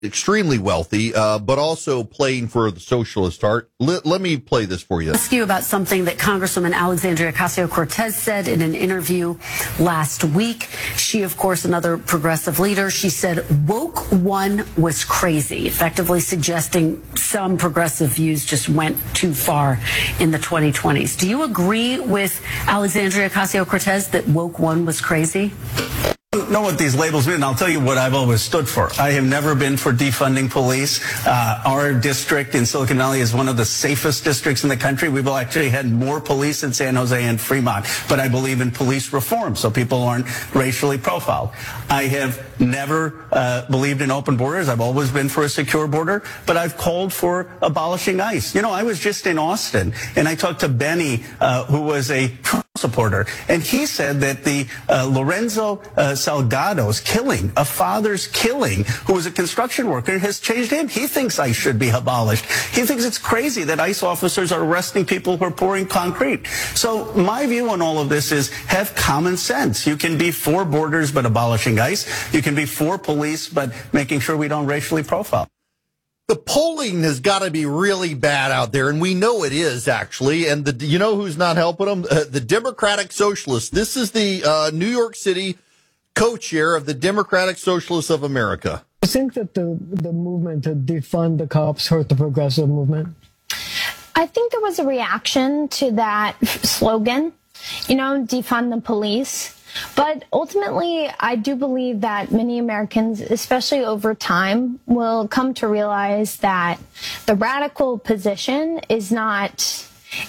extremely wealthy, but also playing for the socialist heart. Let me play this for you. Ask you about something that Congresswoman Alexandria Ocasio-Cortez said in an interview last week. She, of course, another progressive leader, she said woke one was crazy, effectively suggesting some progressive views just went too far in the 2020s. Do you agree with Alexandria Ocasio-Cortez that woke one was crazy? I don't know what these labels mean. I'll tell you what I've always stood for. I have never been for defunding police. Our district in Silicon Valley is one of the safest districts in the country. We've actually had more police in San Jose and Fremont. But I believe in police reform so people aren't racially profiled. I have never believed in open borders. I've always been for a secure border. But I've called for abolishing ICE. You know, I was just in Austin and I talked to Benny, who was a Trump supporter. And he said that the Lorenzo Salgado's killing, a father's killing, who was a construction worker, has changed him. He thinks ICE should be abolished. He thinks it's crazy that ICE officers are arresting people who are pouring concrete. So my view on all of this is have common sense. You can be for borders but abolishing ICE. You can be for police but making sure we don't racially profile. The polling has got to be really bad out there, and we know it is, actually. And you know who's not helping them? The Democratic Socialists. This is the New York City co-chair of the Democratic Socialists of America. I think that the movement to defund the cops hurt the progressive movement. I think there was a reaction to that slogan, you know, defund the police. But ultimately, I do believe that many Americans, especially over time, will come to realize that the radical position is not,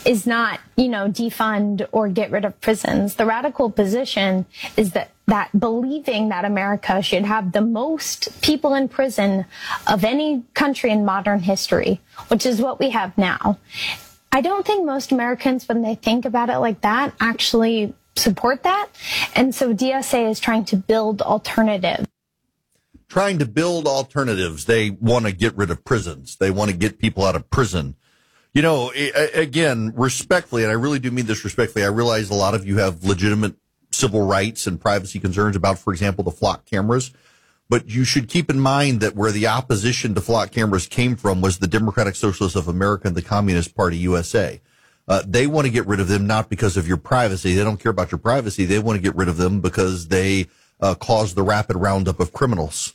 you know, defund or get rid of prisons. The radical position is that believing that America should have the most people in prison of any country in modern history, which is what we have now. I don't think most Americans, when they think about it like that, actually support that. And so DSA is trying to build alternatives. Trying to build alternatives. They want to get rid of prisons. They want to get people out of prison. You know, again, respectfully, and I really do mean this respectfully, I realize a lot of you have legitimate civil rights and privacy concerns about, for example, the flock cameras. But you should keep in mind that where the opposition to flock cameras came from was the Democratic Socialists of America and the Communist Party USA. They want to get rid of them not because of your privacy. They don't care about your privacy. They want to get rid of them because they cause the rapid roundup of criminals.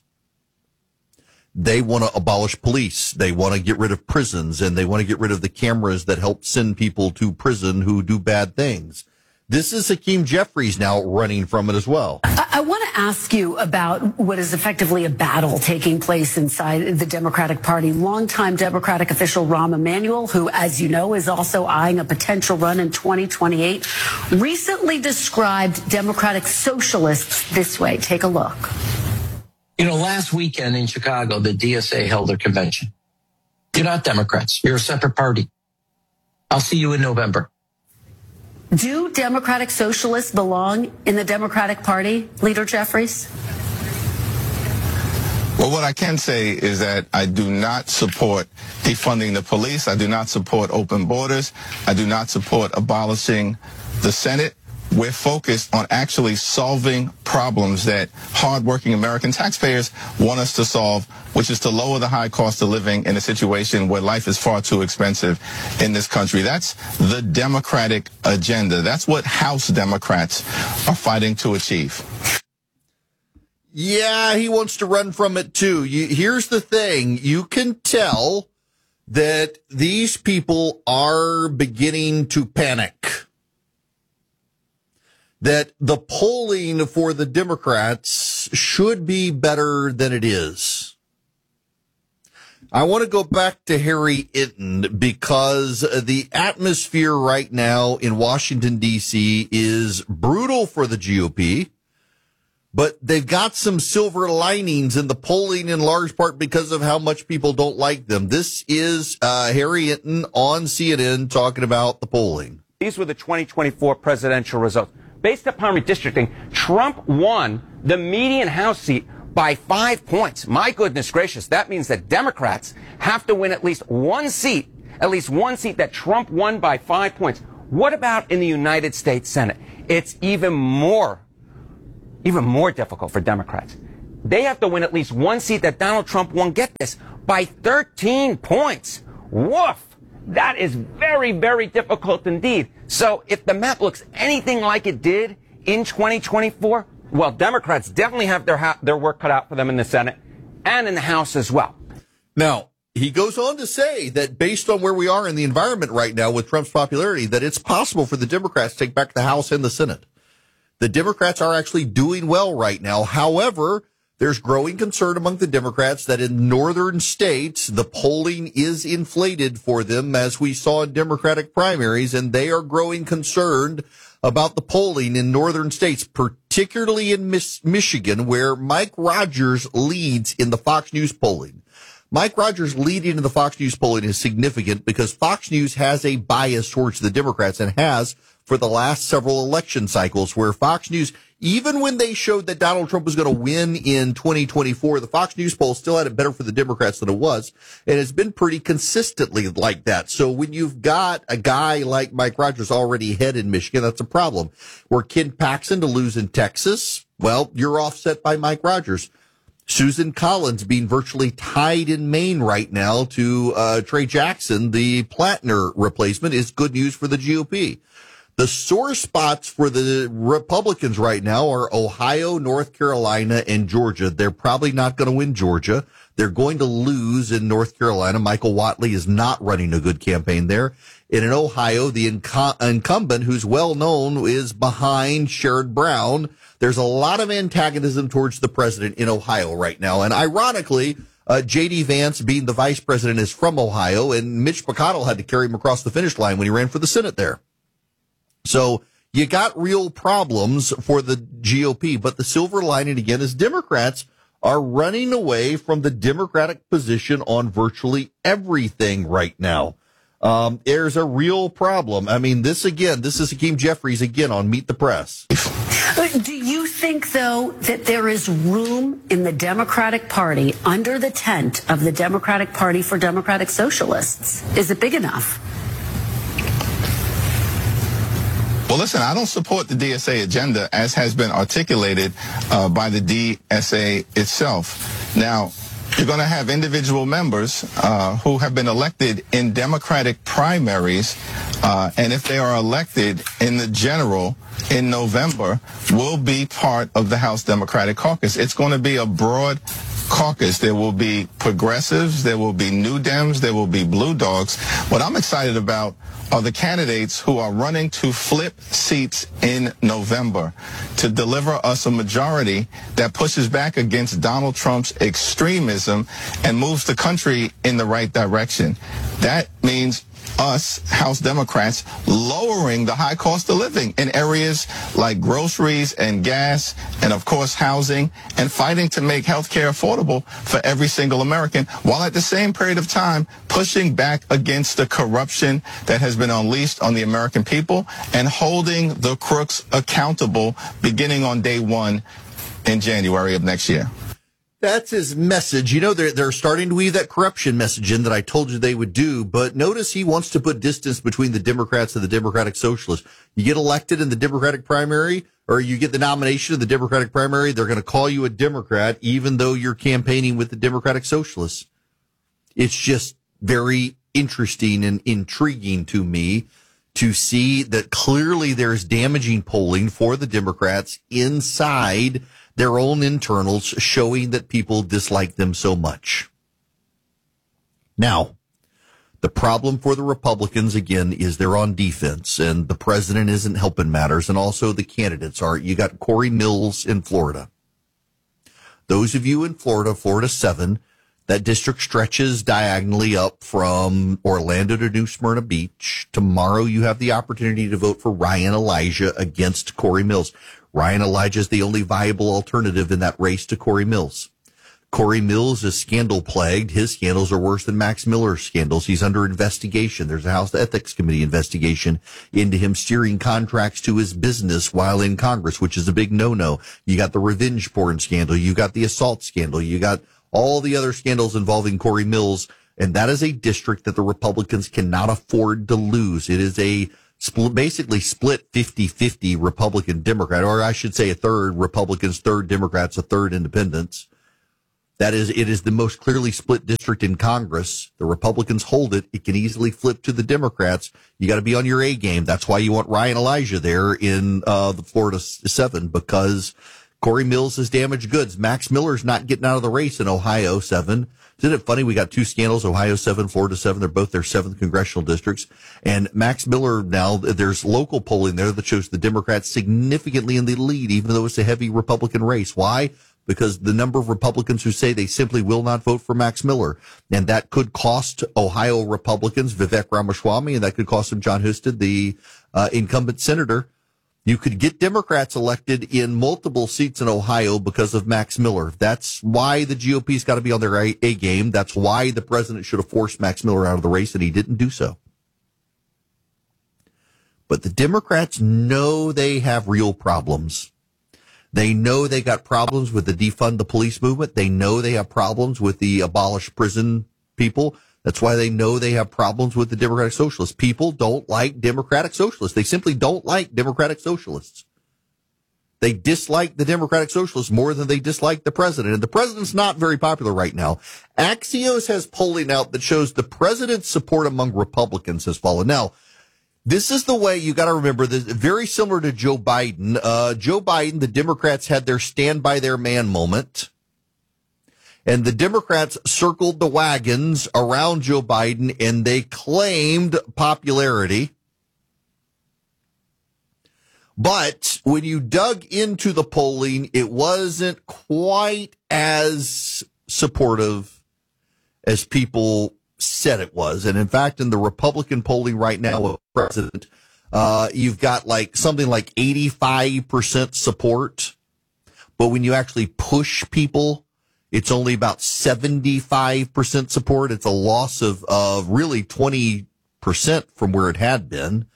They want to abolish police. They want to get rid of prisons, and they want to get rid of the cameras that help send people to prison who do bad things. This is Hakeem Jeffries now running from it as well. I want to ask you about what is effectively a battle taking place inside the Democratic Party. Longtime Democratic official Rahm Emanuel, who, as you know, is also eyeing a potential run in 2028, recently described Democratic socialists this way. Take a look. You know, last weekend in Chicago, the DSA held their convention. You're not Democrats. You're a separate party. I'll see you in November. Do Democratic socialists belong in the Democratic Party, Leader Jeffries? Well, what I can say is that I do not support defunding the police. I do not support open borders. I do not support abolishing the Senate. We're focused on actually solving problems that hardworking American taxpayers want us to solve, which is to lower the high cost of living in a situation where life is far too expensive in this country. That's the Democratic agenda. That's what House Democrats are fighting to achieve. Yeah, he wants to run from it too. Here's the thing. You can tell that these people are beginning to panic. That the polling for the Democrats should be better than it is. I want to go back to Harry Itten because the atmosphere right now in Washington, D.C. is brutal for the GOP, but they've got some silver linings in the polling in large part because of how much people don't like them. This is Harry Itten on CNN talking about the polling. These were the 2024 presidential results. Based upon redistricting, Trump won the median House seat by 5 points. My goodness gracious, that means that Democrats have to win at least one seat that Trump won by 5 points. What about in the United States Senate? It's even more difficult for Democrats. they have to win at least one seat that Donald Trump won, get this, by 13 points. Woof! That is very, very difficult indeed. So if the map looks anything like it did in 2024, well, Democrats definitely have their work cut out for them in the Senate and in the House as well. Now, he goes on to say that based on where we are in the environment right now with Trump's popularity, that it's possible for the Democrats to take back the House and the Senate. The Democrats are actually doing well right now. However, there's growing concern among the Democrats that in northern states, the polling is inflated for them, as we saw in Democratic primaries, and they are growing concerned about the polling in northern states, particularly in Michigan, where Mike Rogers leads in the Fox News polling. Mike Rogers leading in the Fox News polling is significant because Fox News has a bias towards the Democrats and has for the last several election cycles, where Fox News, even when they showed that Donald Trump was going to win in 2024, the Fox News poll still had it better for the Democrats than it was. And it's been pretty consistently like that. So when you've got a guy like Mike Rogers already ahead in Michigan, that's a problem. Where Ken Paxton to lose in Texas, well, you're offset by Mike Rogers. Susan Collins being virtually tied in Maine right now to Trey Jackson, the Plattner replacement, is good news for the GOP. The sore spots for the Republicans right now are Ohio, North Carolina, and Georgia. They're probably not going to win Georgia. They're going to lose in North Carolina. Michael Whatley is not running a good campaign there. And in Ohio, the incumbent, who's well known, is behind Sherrod Brown. There's a lot of antagonism towards the president in Ohio right now. And ironically, J.D. Vance, being the vice president, is from Ohio, and Mitch McConnell had to carry him across the finish line when he ran for the Senate there. So you got real problems for the GOP, but the silver lining again is Democrats are running away from the Democratic position on virtually everything right now. There's a real problem. I mean, this is Hakeem Jeffries again on Meet the Press. Do you think, though, that there is room in the Democratic Party under the tent of the Democratic Party for Democratic Socialists? Is it big enough? Well, listen, I don't support the DSA agenda as has been articulated by the DSA itself. Now, you're going to have individual members who have been elected in Democratic primaries, and if they are elected in the general in November, will be part of the House Democratic Caucus. It's going to be a broad caucus. There will be progressives, there will be New Dems, there will be Blue Dogs. What I'm excited about are the candidates who are running to flip seats in November to deliver us a majority that pushes back against Donald Trump's extremism and moves the country in the right direction. That means us, House Democrats, lowering the high cost of living in areas like groceries and gas and, of course, housing, and fighting to make health care affordable for every single American, while at the same period of time pushing back against the corruption that has been unleashed on the American people and holding the crooks accountable beginning on day one in January of next year. That's his message. You know, they're starting to weave that corruption message in that I told you they would do, but notice he wants to put distance between the Democrats and the Democratic Socialists. You get elected in the Democratic primary, or you get the nomination in the Democratic primary, they're going to call you a Democrat, even though you're campaigning with the Democratic Socialists. It's just very interesting and intriguing to me to see that clearly there's damaging polling for the Democrats inside their own internals, showing that people dislike them so much. Now, the problem for the Republicans, again, is they're on defense, and the president isn't helping matters, and also the candidates are. You got Corey Mills in Florida. Those of you in Florida, Florida 7, that district stretches diagonally up from Orlando to New Smyrna Beach. Tomorrow you have the opportunity to vote for Ryan Elijah against Corey Mills. Ryan Elijah is the only viable alternative in that race to Corey Mills. Corey Mills is scandal-plagued. His scandals are worse than Max Miller's scandals. He's under investigation. There's a House Ethics Committee investigation into him steering contracts to his business while in Congress, which is a big no-no. You got the revenge porn scandal. You got the assault scandal. You got all the other scandals involving Corey Mills, and that is a district that the Republicans cannot afford to lose. It is a basically split 50-50 Republican-Democrat, or I should say a third Republicans, third Democrats, a third independents. It is the most clearly split district in Congress. The Republicans hold it. It can easily flip to the Democrats. You got to be on your A game. That's why you want Ryan Elijah there in the Florida 7, because Corey Mills is damaged goods. Max Miller's not getting out of the race in Ohio 7. Isn't it funny? We got two scandals, Ohio 7, Florida 7. They're both their 7th congressional districts. And Max Miller, now there's local polling there that shows the Democrats significantly in the lead, even though it's a heavy Republican race. Why? Because the number of Republicans who say they simply will not vote for Max Miller. And that could cost Ohio Republicans Vivek Ramaswamy, and that could cost him John Husted, the incumbent senator. You could get Democrats elected in multiple seats in Ohio because of Max Miller. That's why the GOP's got to be on their A game. That's why the president should have forced Max Miller out of the race, and he didn't do so. But the Democrats know they have real problems. They know they got problems with the defund the police movement. They know they have problems with the abolish prison people. That's why they know they have problems with the Democratic Socialists. People don't like Democratic Socialists. They simply don't like Democratic Socialists. They dislike the Democratic Socialists more than they dislike the president. And the president's not very popular right now. Axios has polling out that shows the president's support among Republicans has fallen. Now, this is the way you got to remember this. Very similar to Joe Biden. Joe Biden, the Democrats had their stand by their man moment. And the Democrats circled the wagons around Joe Biden and they claimed popularity. But when you dug into the polling, it wasn't quite as supportive as people said it was. And in fact, in the Republican polling right now with the president, you've got like something like 85% support. But when you actually push people, it's only about 75% support. It's a loss of really 20% from where it had been.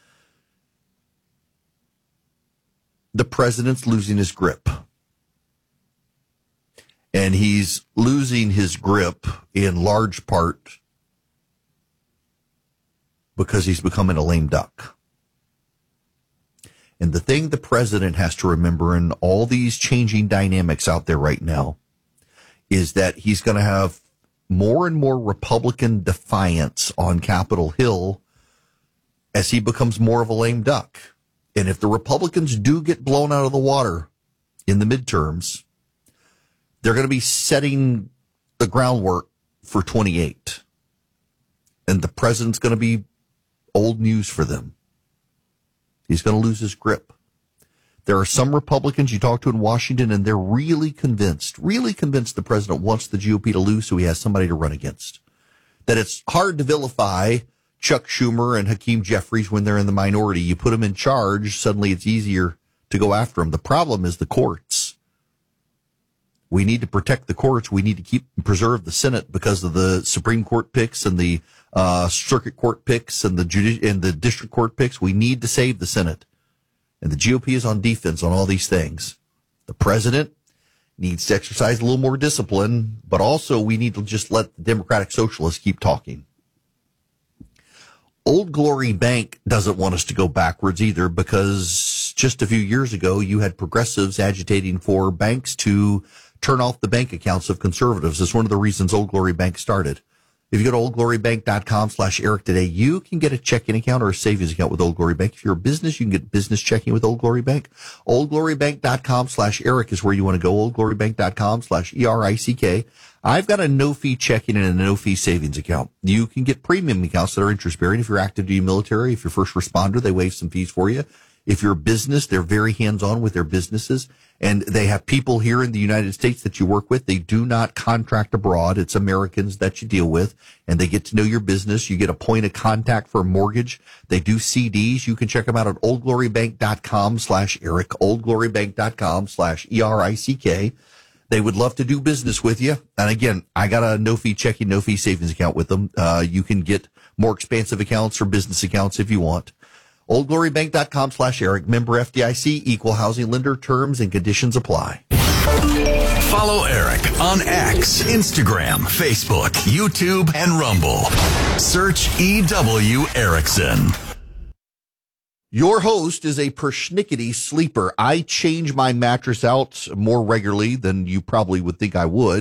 The president's losing his grip. And he's losing his grip in large part because he's becoming a lame duck. And the thing the president has to remember in all these changing dynamics out there right now is that he's going to have more and more Republican defiance on Capitol Hill as he becomes more of a lame duck. And if the Republicans do get blown out of the water in the midterms, they're going to be setting the groundwork for 28. And the president's going to be old news for them. He's going to lose his grip. There are some Republicans you talk to in Washington, and they're really convinced the president wants the GOP to lose so he has somebody to run against. That it's hard to vilify Chuck Schumer and Hakeem Jeffries when they're in the minority. You put them in charge, suddenly it's easier to go after them. The problem is the courts. We need to protect the courts. We need to preserve the Senate because of the Supreme Court picks and the circuit court picks and the district court picks. We need to save the Senate. And the GOP is on defense on all these things. The president needs to exercise a little more discipline, but also we need to just let the Democratic Socialists keep talking. Old Glory Bank doesn't want us to go backwards either, because just a few years ago, you had progressives agitating for banks to turn off the bank accounts of conservatives. That's one of the reasons Old Glory Bank started. If you go to oldglorybank.com/Eric today, you can get a checking account or a savings account with Old Glory Bank. If you're a business, you can get business checking with Old Glory Bank. Oldglorybank.com/Eric is where you want to go. Oldglorybank.com/ERICK. I've got a no-fee checking and a no-fee savings account. You can get premium accounts that are interest-bearing. If you're active duty military, if you're first responder, they waive some fees for you. If you're a business, they're very hands-on with their businesses. And they have people here in the United States that you work with. They do not contract abroad. It's Americans that you deal with. And they get to know your business. You get a point of contact for a mortgage. They do CDs. You can check them out at oldglorybank.com/Eric, oldglorybank.com/ERICK. They would love to do business with you. And again, I got a no-fee checking, no-fee savings account with them. You can get more expansive accounts or business accounts if you want. oldglorybank.com/Eric, member FDIC, equal housing lender. Terms and conditions apply. Follow Eric on X, Instagram, Facebook, YouTube, and Rumble. Search EW Erickson. Your host is a persnickety sleeper. I change my mattress out more regularly than you probably would think I would.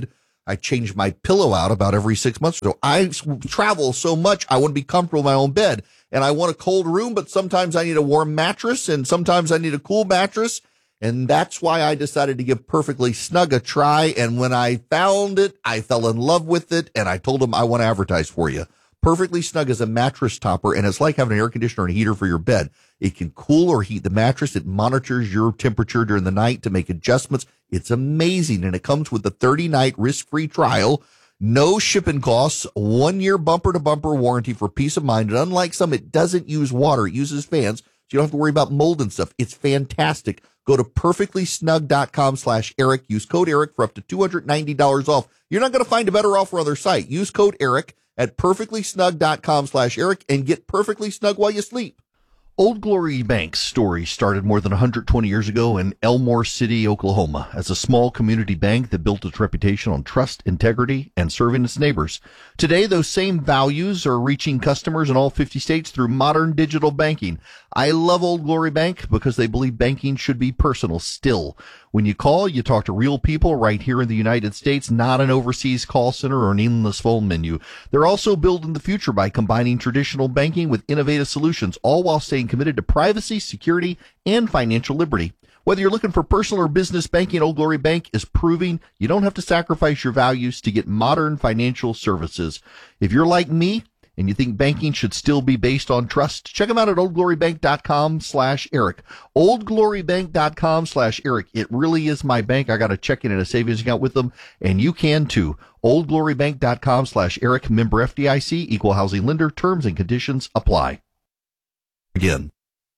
I change my pillow out about every 6 months. So I travel so much. I want to be comfortable in my own bed, and I want a cold room, but sometimes I need a warm mattress and sometimes I need a cool mattress. And that's why I decided to give Perfectly Snug a try. And when I found it, I fell in love with it, and I told them I want to advertise for you. Perfectly Snug is a mattress topper, and it's like having an air conditioner and a heater for your bed. It can cool or heat the mattress. It monitors your temperature during the night to make adjustments. It's amazing, and it comes with a 30-night risk-free trial, no shipping costs, 1 year bumper-to-bumper warranty for peace of mind. And unlike some, it doesn't use water. It uses fans, so you don't have to worry about mold and stuff. It's fantastic. Go to perfectlysnug.com/Eric. Use code Eric for up to $290 off. You're not going to find a better offer on their site. Use code Eric at perfectlysnug.com/Eric and get perfectly snug while you sleep. Old Glory Bank's story started more than 120 years ago in Elmore City, Oklahoma, as a small community bank that built its reputation on trust, integrity, and serving its neighbors. Today, those same values are reaching customers in all 50 states through modern digital banking. I love Old Glory Bank because they believe banking should be personal still. When you call, you talk to real people right here in the United States, not an overseas call center or an endless phone menu. They're also building the future by combining traditional banking with innovative solutions, all while staying committed to privacy, security, and financial liberty. Whether you're looking for personal or business banking, Old Glory Bank is proving you don't have to sacrifice your values to get modern financial services. If you're like me, and you think banking should still be based on trust, check them out at oldglorybank.com/Eric. oldglorybank.com/Eric. It really is my bank. I got a checking and a savings account with them, and you can too. oldglorybank.com/Eric. Member FDIC, equal housing lender. Terms and conditions apply. Again.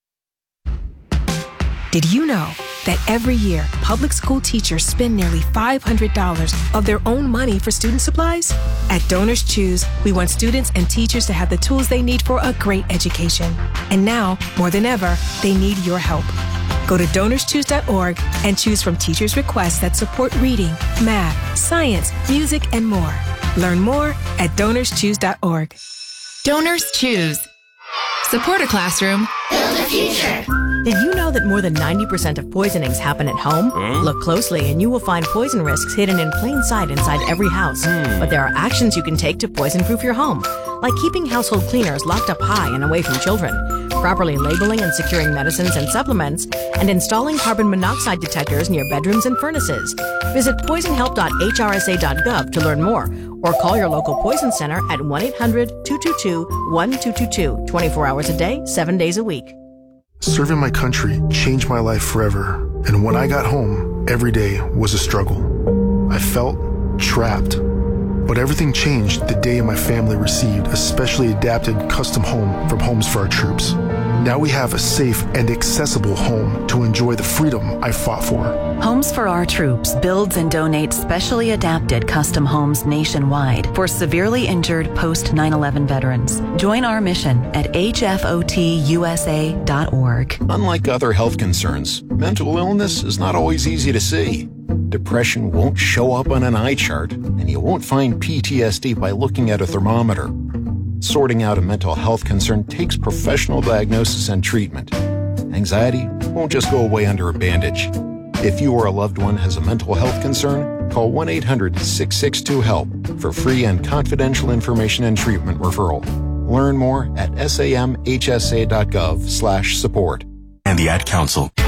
Did you know that every year public school teachers spend nearly $500 of their own money for student supplies? At Donors Choose, we want students and teachers to have the tools they need for a great education. And now, more than ever, they need your help. Go to DonorsChoose.org and choose from teachers' requests that support reading, math, science, music, and more. Learn more at DonorsChoose.org. Donors Choose. Support a classroom. Build a future. Did you know that more than 90% of poisonings happen at home? Look closely and you will find poison risks hidden in plain sight inside every house. But there are actions you can take to poison-proof your home, like keeping household cleaners locked up high and away from children, properly labeling and securing medicines and supplements, and installing carbon monoxide detectors near bedrooms and furnaces. Visit poisonhelp.hrsa.gov to learn more, or call your local poison center at 1-800-222-1222, 24 hours a day, 7 days a week. Serving my country changed my life forever, and when I got home, every day was a struggle. I felt trapped. But everything changed the day my family received a specially adapted custom home from Homes for Our Troops. Now we have a safe and accessible home to enjoy the freedom I fought for. Homes for Our Troops builds and donates specially adapted custom homes nationwide for severely injured post-9/11 veterans. Join our mission at hfotusa.org. Unlike other health concerns, mental illness is not always easy to see. Depression won't show up on an eye chart, and you won't find PTSD by looking at a thermometer. Sorting out a mental health concern takes professional diagnosis and treatment. Anxiety won't just go away under a bandage. If you or a loved one has a mental health concern, call 1-800-662-HELP for free and confidential information and treatment referral. Learn more at samhsa.gov/support. And the Ad Council.